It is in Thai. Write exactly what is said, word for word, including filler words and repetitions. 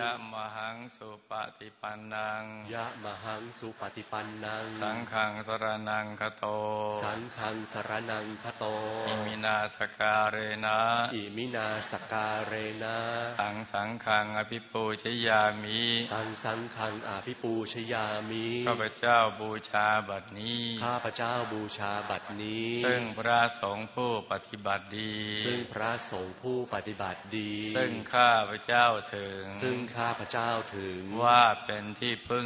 ะมหังสุปฏิปันนังยะมหังสุปฏิปันนังสังฆังสรณังคโตสังฆังสรณังคโตอิมินาสการเรนะอิมินาสการเรนะตังสังฆังอภิปูชยามิตังสังฆังอภิปูชยามิข้าพเจ้าบูชาบัดนี้ข้าพเจ้าบูชาบัดนี้ซึ่งพระสงฆ์ผู้ปฏิบัติดีซึ่งพระสงฆ์ผู้ปฏิบัติดีซึ่งข้าพเจ้าถึงซึ่งข้าพเจ้าถึงว่าเป็นที่พึ่ง